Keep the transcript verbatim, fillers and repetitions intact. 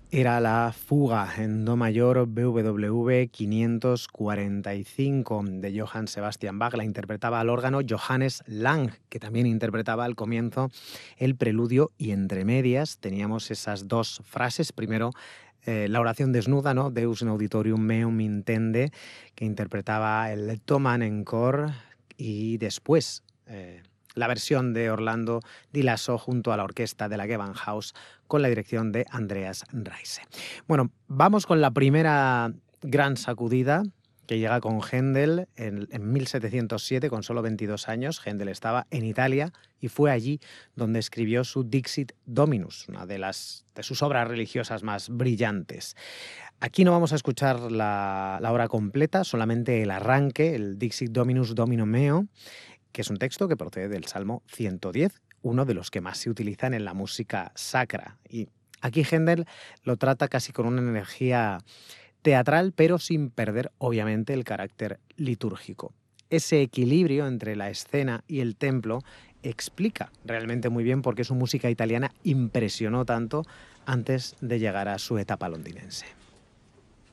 Era la fuga en do mayor B W V quinientos cuarenta y cinco de Johann Sebastian Bach. La interpretaba al órgano Johannes Lang, que también interpretaba al comienzo el preludio, y entre medias teníamos esas dos frases. Primero, eh, la oración desnuda, ¿no? Deus in auditorium meum intende, que interpretaba el Thomann en cor, y después eh, la versión de Orlando Di Lasso junto a la orquesta de la Gewandhaus con la dirección de Andreas Reise. Bueno, vamos con la primera gran sacudida que llega con Händel en, en mil setecientos siete, con solo veintidós años. Händel estaba en Italia y fue allí donde escribió su Dixit Dominus, una de, las, de sus obras religiosas más brillantes. Aquí no vamos a escuchar la, la obra completa, solamente el arranque, el Dixit Dominus Domino meo, que es un texto que procede del Salmo ciento diez, uno de los que más se utilizan en la música sacra. Y aquí Händel lo trata casi con una energía teatral, pero sin perder, obviamente, el carácter litúrgico. Ese equilibrio entre la escena y el templo explica realmente muy bien por qué su música italiana impresionó tanto antes de llegar a su etapa londinense.